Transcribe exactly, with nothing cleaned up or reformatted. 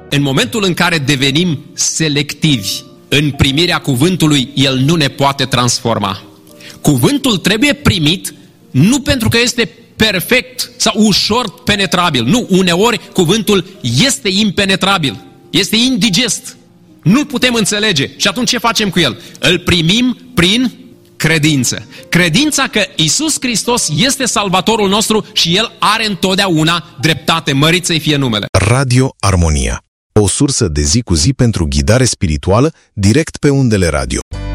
În momentul în care devenim selectivi în primirea cuvântului, el nu ne poate transforma. Cuvântul trebuie primit nu pentru că este perfect sau ușor penetrabil. Nu, uneori cuvântul este impenetrabil, este indigest. Nu-l putem înțelege. Și atunci ce facem cu el? Îl primim prin credință. Credința că Iisus Hristos este Salvatorul nostru și El are întotdeauna dreptate. Mărit să-i fie numele. Radio Armonia. O sursă de zi cu zi pentru ghidare spirituală direct pe undele radio.